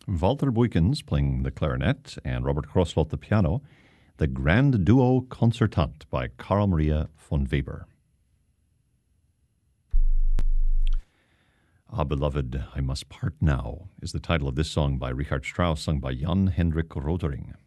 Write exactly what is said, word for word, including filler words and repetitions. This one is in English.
Walter Buykens playing the clarinet and Robert Krauslot the piano, the Grand Duo Concertant by Carl Maria von Weber. Ah, Beloved, I Must Part Now is the title of this song by Richard Strauss, sung by Jan Hendrik Rotering.